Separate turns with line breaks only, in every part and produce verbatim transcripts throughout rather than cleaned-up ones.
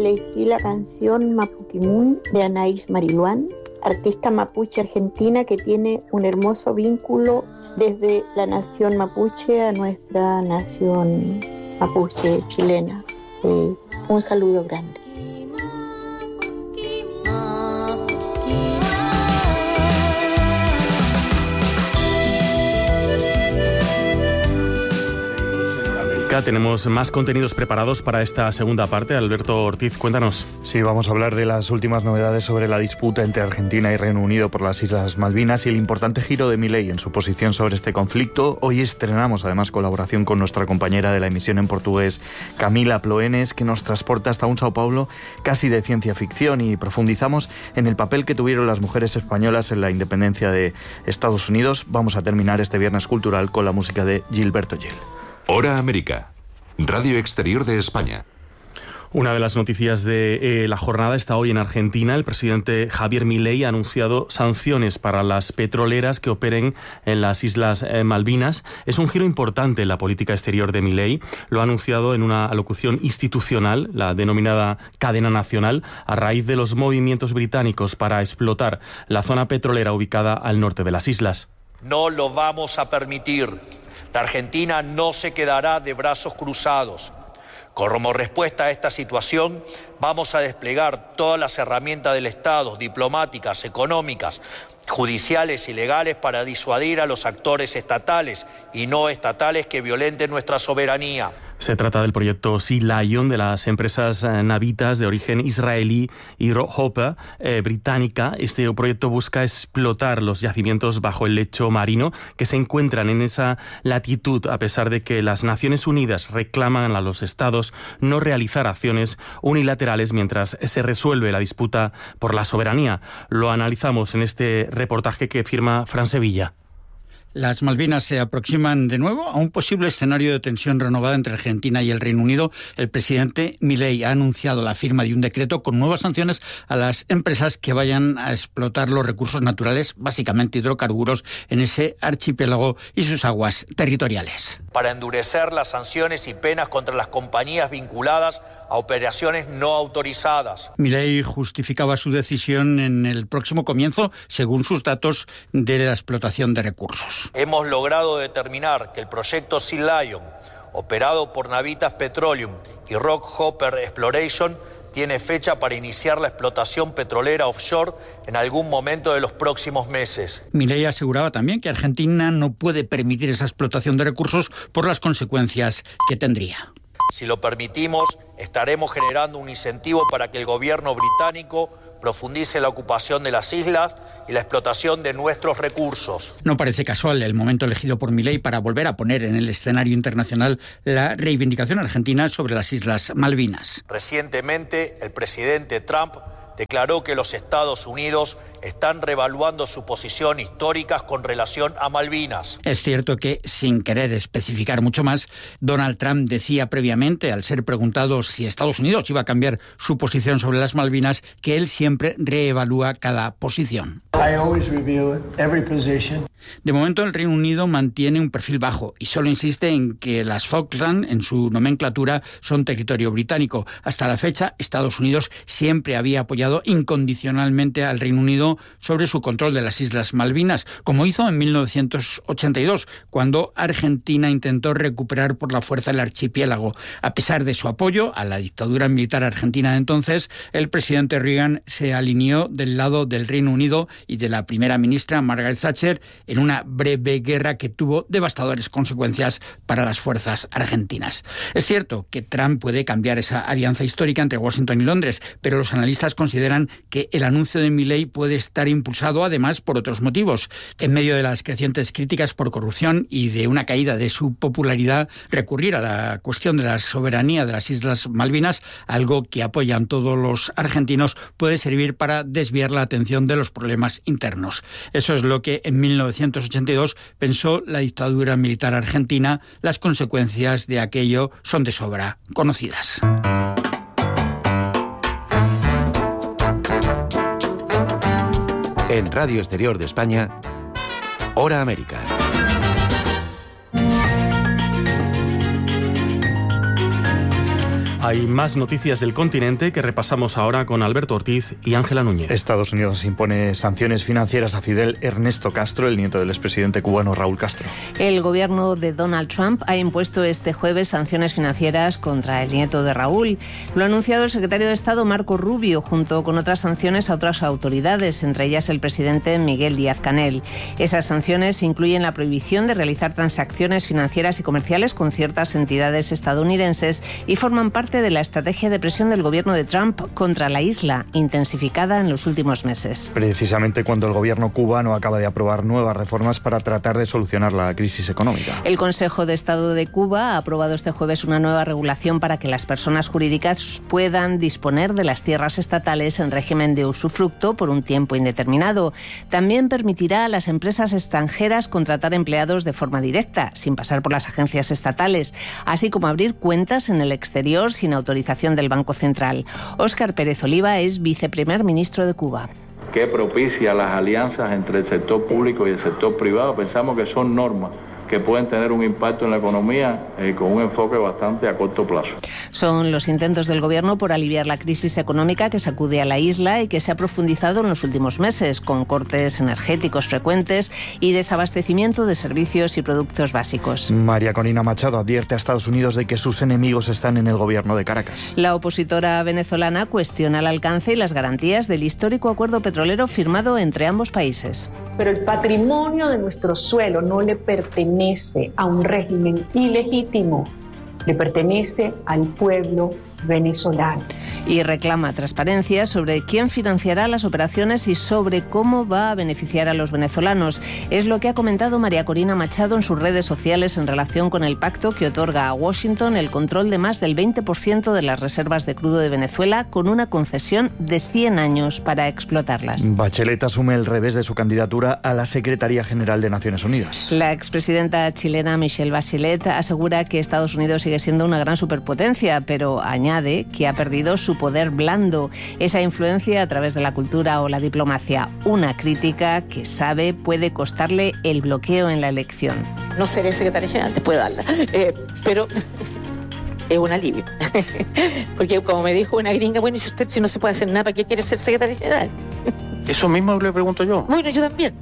elegí la canción Mapukimun de Anaís Mariluán, artista mapuche argentina que tiene un hermoso vínculo desde la nación mapuche a nuestra nación mapuche chilena. Eh, un saludo grande.
Tenemos más contenidos preparados para esta segunda parte. Alberto Ortiz, cuéntanos.
Sí, vamos a hablar de las últimas novedades sobre la disputa entre Argentina y Reino Unido por las Islas Malvinas y el importante giro de Milei en su posición sobre este conflicto. Hoy estrenamos además colaboración con nuestra compañera de la emisión en portugués, Camila Ploenes, que nos transporta hasta un Sao Paulo casi de ciencia ficción, y profundizamos en el papel que tuvieron las mujeres españolas en la independencia de Estados Unidos. Vamos a terminar este viernes cultural con la música de Gilberto Gil.
Hora América, Radio Exterior de España.
Una de las noticias de eh, la jornada está hoy en Argentina. El presidente Javier Milei ha anunciado sanciones para las petroleras que operen en las Islas eh, Malvinas. Es un giro importante en la política exterior de Milei. Lo ha anunciado en una alocución institucional, la denominada Cadena Nacional, a raíz de los movimientos británicos para explotar la zona petrolera ubicada al norte de las islas.
No lo vamos a permitir. La Argentina no se quedará de brazos cruzados. Como respuesta a esta situación, vamos a desplegar todas las herramientas del Estado, diplomáticas, económicas, judiciales y legales, para disuadir a los actores estatales y no estatales que violenten nuestra soberanía.
Se trata del proyecto Sea Lion de las empresas eh, navitas de origen israelí y Rockhope eh, británica. Este proyecto busca explotar los yacimientos bajo el lecho marino que se encuentran en esa latitud, a pesar de que las Naciones Unidas reclaman a los estados no realizar acciones unilaterales mientras se resuelve la disputa por la soberanía. Lo analizamos en este reportaje que firma Fran Sevilla.
Las Malvinas se aproximan de nuevo a un posible escenario de tensión renovada entre Argentina y el Reino Unido. El presidente Milei ha anunciado la firma de un decreto con nuevas sanciones a las empresas que vayan a explotar los recursos naturales, básicamente hidrocarburos, en ese archipiélago y sus aguas territoriales.
Para endurecer las sanciones y penas contra las compañías vinculadas a operaciones no autorizadas.
Milei justificaba su decisión en el próximo comienzo, según sus datos, de la explotación de recursos.
Hemos logrado determinar que el proyecto Sea Lion, operado por Navitas Petroleum y Rockhope Exploration, tiene fecha para iniciar la explotación petrolera offshore en algún momento de los próximos meses.
Milei aseguraba también que Argentina no puede permitir esa explotación de recursos por las consecuencias que tendría.
Si lo permitimos, estaremos generando un incentivo para que el gobierno británico profundice la ocupación de las islas y la explotación de nuestros recursos.
No parece casual el momento elegido por Milei para volver a poner en el escenario internacional la reivindicación argentina sobre las Islas Malvinas.
Recientemente, el presidente Trump declaró que los Estados Unidos están reevaluando su posición histórica con relación a Malvinas.
Es cierto que, sin querer especificar mucho más, Donald Trump decía previamente, al ser preguntado si Estados Unidos iba a cambiar su posición sobre las Malvinas, que él siempre reevalúa cada posición.
I always review every position.
De momento, el Reino Unido mantiene un perfil bajo y solo insiste en que las Falkland, en su nomenclatura, son territorio británico. Hasta la fecha, Estados Unidos siempre había apoyado incondicionalmente al Reino Unido sobre su control de las Islas Malvinas, como hizo en mil novecientos ochenta y dos, cuando Argentina intentó recuperar por la fuerza el archipiélago. A pesar de su apoyo a la dictadura militar argentina de entonces, el presidente Reagan se alineó del lado del Reino Unido y de la primera ministra Margaret Thatcher en una breve guerra que tuvo devastadoras consecuencias para las fuerzas argentinas. Es cierto que Trump puede cambiar esa alianza histórica entre Washington y Londres, pero los analistas consideran que el anuncio de Milei puede estar impulsado además por otros motivos. En medio de las crecientes críticas por corrupción y de una caída de su popularidad, recurrir a la cuestión de la soberanía de las Islas Malvinas, algo que apoyan todos los argentinos, puede servir para desviar la atención de los problemas internos. Eso es lo que en mil novecientos ochenta y dos pensó la dictadura militar argentina. Las consecuencias de aquello son de sobra conocidas.
En Radio Exterior de España, Hora América.
Hay más noticias del continente que repasamos ahora con Alberto Ortiz y Ángela Núñez.
Estados Unidos impone sanciones financieras a Fidel Ernesto Castro, el nieto del expresidente cubano Raúl Castro.
El gobierno de Donald Trump ha impuesto este jueves sanciones financieras contra el nieto de Raúl. Lo ha anunciado el secretario de Estado Marco Rubio, junto con otras sanciones a otras autoridades, entre ellas el presidente Miguel Díaz-Canel. Esas sanciones incluyen la prohibición de realizar transacciones financieras y comerciales con ciertas entidades estadounidenses y forman parte de la estrategia de presión del gobierno de Trump contra la isla, intensificada en los últimos meses.
Precisamente cuando el gobierno cubano acaba de aprobar nuevas reformas para tratar de solucionar la crisis económica.
El Consejo de Estado de Cuba ha aprobado este jueves una nueva regulación para que las personas jurídicas puedan disponer de las tierras estatales en régimen de usufructo por un tiempo indeterminado. También permitirá a las empresas extranjeras contratar empleados de forma directa, sin pasar por las agencias estatales, así como abrir cuentas en el exterior sin autorización del Banco Central. Óscar Pérez Oliva es viceprimer ministro de Cuba.
Que propicia las alianzas entre el sector público y el sector privado. Pensamos que son normas que pueden tener un impacto en la economía eh, con un enfoque bastante a corto plazo.
Son los intentos del gobierno por aliviar la crisis económica que sacude a la isla y que se ha profundizado en los últimos meses, con cortes energéticos frecuentes y desabastecimiento de servicios y productos básicos.
María Corina Machado advierte a Estados Unidos de que sus enemigos están en el gobierno de Caracas.
La opositora venezolana cuestiona el alcance y las garantías del histórico acuerdo petrolero firmado entre ambos países.
Pero el patrimonio de nuestro suelo no le pertenece a un régimen ilegítimo, le pertenece al pueblo venezolano.
Y reclama transparencia sobre quién financiará las operaciones y sobre cómo va a beneficiar a los venezolanos. Es lo que ha comentado María Corina Machado en sus redes sociales en relación con el pacto que otorga a Washington el control de más del veinte por ciento de las reservas de crudo de Venezuela, con una concesión de cien años para explotarlas.
Bachelet asume el revés de su candidatura a la Secretaría General de Naciones Unidas.
La expresidenta chilena Michelle Bachelet asegura que Estados Unidos sigue siendo una gran superpotencia, pero añade que ha perdido su poder blando, esa influencia a través de la cultura o la diplomacia, una crítica que sabe puede costarle el bloqueo en la elección.
No seré secretaria general, te puedo darla, eh, pero es un alivio, porque como me dijo una gringa, bueno, y si usted si no se puede hacer nada, ¿para qué quiere ser secretaria general?
Eso mismo le pregunto yo.
Bueno, yo también.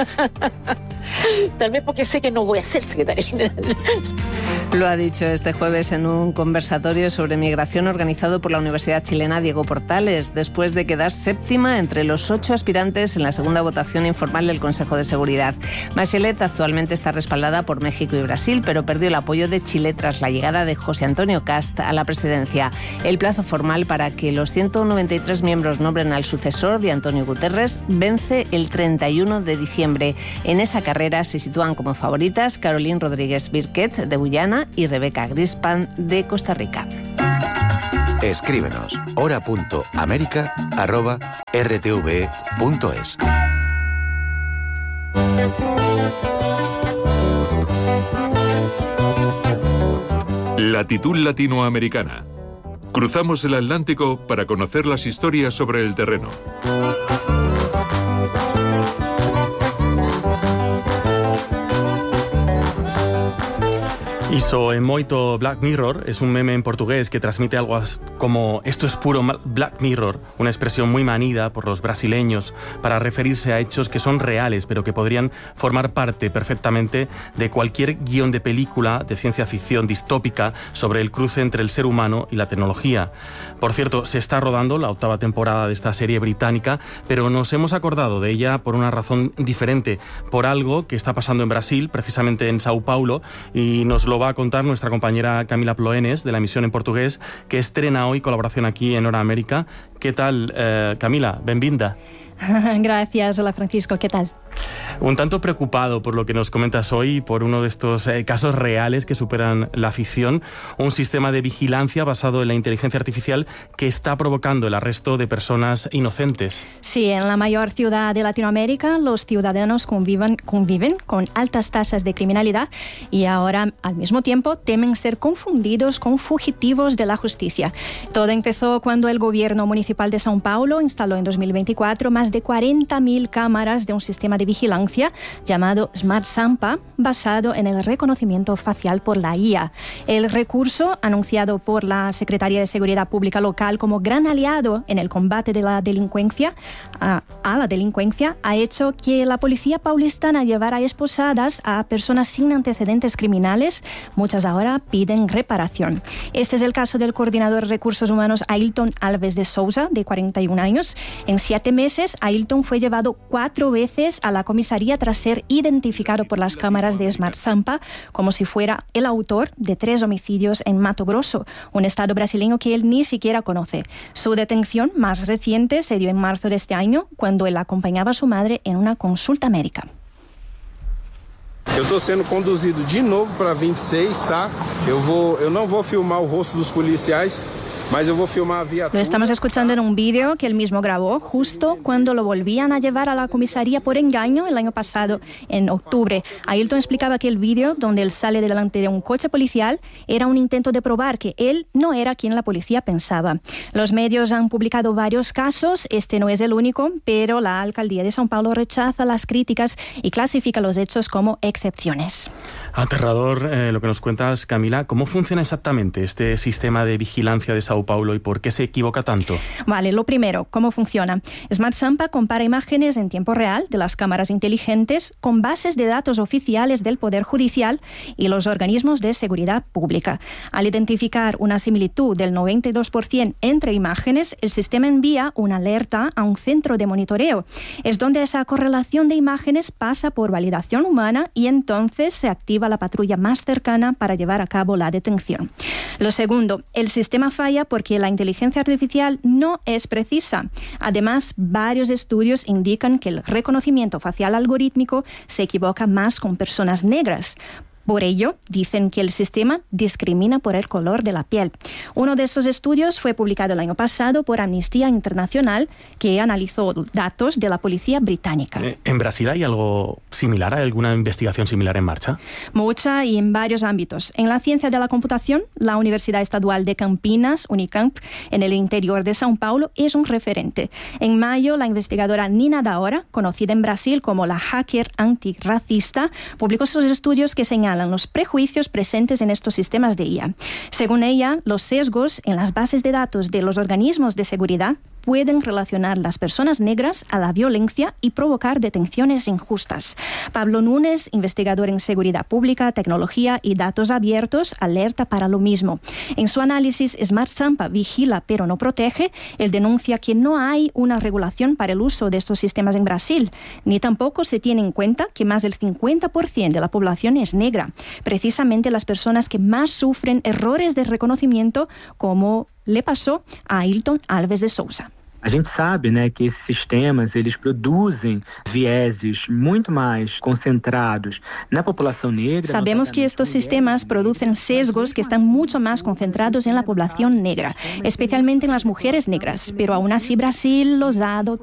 Tal vez porque sé que no voy a ser secretaria general.
Lo ha dicho este jueves en un conversatorio sobre migración organizado por la Universidad Chilena Diego Portales, después de quedar séptima entre los ocho aspirantes en la segunda votación informal del Consejo de Seguridad. Bachelet actualmente está respaldada por México y Brasil, pero perdió el apoyo de Chile tras la llegada de José Antonio Kast a la presidencia. El plazo formal para que los ciento noventa y tres miembros nombren al sucesor de Antonio Guterres vence el treinta y uno de diciembre. En esa carrera se sitúan como favoritas Caroline Rodríguez Birquet, de Guyana, y Rebeca Grispan, de Costa Rica.
Escríbenos hora punto américa arroba r t v e punto es.
Latitud latinoamericana. Cruzamos el Atlántico para conocer las historias sobre el terreno.
Iso é moito Black Mirror es un meme en portugués que transmite algo como esto es puro Black Mirror, una expresión muy manida por los brasileños para referirse a hechos que son reales pero que podrían formar parte perfectamente de cualquier guión de película de ciencia ficción distópica sobre el cruce entre el ser humano y la tecnología. Por cierto, se está rodando la octava temporada de esta serie británica, pero nos hemos acordado de ella por una razón diferente, por algo que está pasando en Brasil, precisamente en Sao Paulo, y nos lo va a contar nuestra compañera Camila Ploenes, de la emisión en portugués, que estrena hoy colaboración aquí en Hora América. ¿Qué tal, eh, Camila? Benvinda.
Gracias, hola Francisco, ¿qué tal?
Un tanto preocupado por lo que nos comentas hoy, por uno de estos eh, casos reales que superan la ficción, un sistema de vigilancia basado en la inteligencia artificial que está provocando el arresto de personas inocentes.
Sí, en la mayor ciudad de Latinoamérica los ciudadanos conviven, conviven con altas tasas de criminalidad y ahora al mismo tiempo temen ser confundidos con fugitivos de la justicia. Todo empezó cuando el gobierno municipal de São Paulo instaló en dos mil veinticuatro más de cuarenta mil cámaras de un sistema de vigilancia vigilancia llamado Smart Sampa, basado en el reconocimiento facial por la I A. El recurso, anunciado por la Secretaría de Seguridad Pública local como gran aliado en el combate de la delincuencia, a, a la delincuencia, ha hecho que la policía paulistana llevara esposadas a personas sin antecedentes criminales. Muchas ahora piden reparación. Este es el caso del coordinador de recursos humanos Ailton Alves de Sousa, de cuarenta y un años. En siete meses, Ailton fue llevado cuatro veces a la comisaría tras ser identificado por las cámaras de Smart Sampa como si fuera el autor de tres homicidios en Mato Grosso, un estado brasileño que él ni siquiera conoce. Su detención más reciente se dio en marzo de este año, cuando él acompañaba a su madre en una consulta médica.
Eu estou sendo conduzido de novo para veintiséis, tá? Eu vou, eu não vou filmar o rosto dos policiais.
Lo estamos escuchando en un vídeo que él mismo grabó justo cuando lo volvían a llevar a la comisaría por engaño el año pasado, en octubre. Ailton explicaba que el vídeo, donde él sale delante de un coche policial, era un intento de probar que él no era quien la policía pensaba. Los medios han publicado varios casos, este no es el único, pero la alcaldía de São Paulo rechaza las críticas y clasifica los hechos como excepciones.
Aterrador eh, lo que nos cuentas, Camila. ¿Cómo funciona exactamente este sistema de vigilancia de Sao Paulo y por qué se equivoca tanto?
Vale, lo primero, ¿cómo funciona? Smart Sampa compara imágenes en tiempo real de las cámaras inteligentes con bases de datos oficiales del Poder Judicial y los organismos de seguridad pública. Al identificar una similitud del noventa y dos por ciento entre imágenes, el sistema envía una alerta a un centro de monitoreo. Es donde esa correlación de imágenes pasa por validación humana y entonces se activa la patrulla más cercana para llevar a cabo la detención. Lo segundo, el sistema falla porque la inteligencia artificial no es precisa. Además, varios estudios indican que el reconocimiento facial algorítmico se equivoca más con personas negras. Por ello, dicen que el sistema discrimina por el color de la piel. Uno de esos estudios fue publicado el año pasado por Amnistía Internacional, que analizó datos de la policía británica.
¿En Brasil hay algo similar? ¿Hay alguna investigación similar en marcha?
Mucha y en varios ámbitos. En la ciencia de la computación, la Universidad Estadual de Campinas, Unicamp, en el interior de São Paulo, es un referente. En mayo, la investigadora Nina Daora, conocida en Brasil como la hacker antirracista, publicó sus estudios que señalan los prejuicios presentes en estos sistemas de I A. Según ella, los sesgos en las bases de datos de los organismos de seguridad pueden relacionar las personas negras a la violencia y provocar detenciones injustas. Pablo Núñez, investigador en seguridad pública, tecnología y datos abiertos, alerta para lo mismo. En su análisis, Smart Sampa vigila pero no protege. Él denuncia que no hay una regulación para el uso de estos sistemas en Brasil, ni tampoco se tiene en cuenta que más del cincuenta por ciento de la población es negra, precisamente las personas que más sufren errores de reconocimiento, como le pasó a Ailton Alves de Sousa.
A gente sabe, né, que esses sistemas eles produzem vieses muito mais concentrados na população negra.
Sabemos que estos sistemas producen sesgos que están mucho más concentrados en la población negra, especialmente en las mujeres negras, pero aún así Brasil los ha